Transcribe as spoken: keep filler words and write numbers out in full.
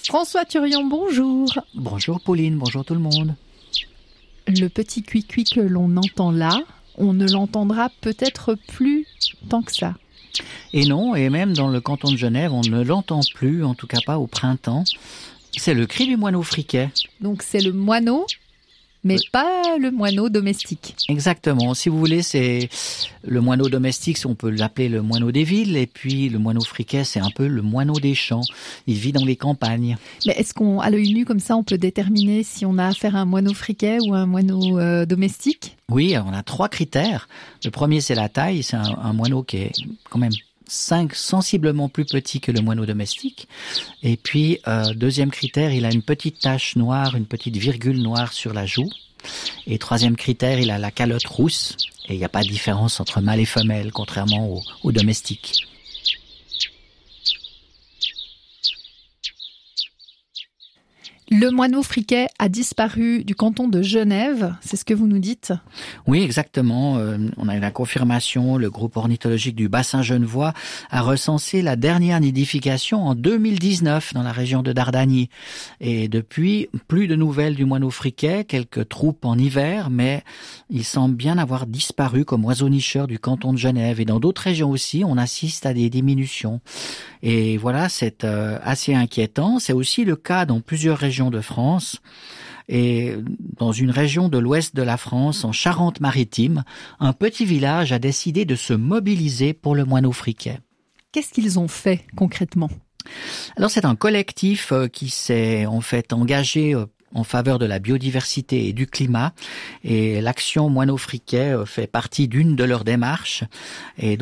François Turian, bonjour. Bonjour Pauline, bonjour tout le monde. Le petit cuicui que l'on entend là, on ne l'entendra peut-être plus tant que ça. Et non, et même dans le canton de Genève, on ne l'entend plus, en tout cas pas au printemps. C'est le cri du moineau friquet. Donc c'est le moineau, mais pas le moineau domestique. Exactement. Si vous voulez, c'est le moineau domestique, on peut l'appeler le moineau des villes, et puis le moineau friquet, c'est un peu le moineau des champs. Il vit dans les campagnes. Mais est-ce qu'on, à l'œil nu comme ça, on peut déterminer si on a affaire à un moineau friquet ou à un moineau euh, domestique ? Oui, on a trois critères. Le premier, c'est la taille. C'est un, un moineau qui est quand même cinq sensiblement plus petit que le moineau domestique. Et puis, euh, deuxième critère, il a une petite tache noire, une petite virgule noire sur la joue. Et troisième critère, il a la calotte rousse. Et il n'y a pas de différence entre mâle et femelle, contrairement au, au domestique. Le moineau friquet a disparu du canton de Genève, c'est ce que vous nous dites ? Oui, exactement. Euh, on a eu la confirmation. Le groupe ornithologique du bassin genevois a recensé la dernière nidification en deux mille dix-neuf dans la région de Dardanie. Et depuis, plus de nouvelles du moineau friquet, quelques troupes en hiver, mais il semble bien avoir disparu comme oiseau nicheur du canton de Genève. Et dans d'autres régions aussi, on assiste à des diminutions. Et voilà, c'est euh, assez inquiétant. C'est aussi le cas dans plusieurs régions de France. Et dans une région de l'ouest de la France, en Charente-Maritime, un petit village a décidé de se mobiliser pour le moineau friquet. Qu'est-ce qu'ils ont fait concrètement ? Alors c'est un collectif qui s'est en fait engagé en faveur de la biodiversité et du climat. Et l'action moineau friquet fait partie d'une de leurs démarches. Et